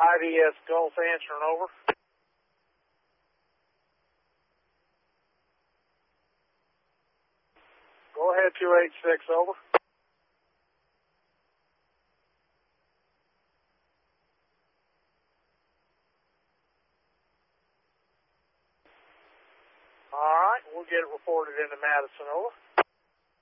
IDS Gulf answering over. Go ahead, 286, over. All right, we'll get it reported into Madison, over.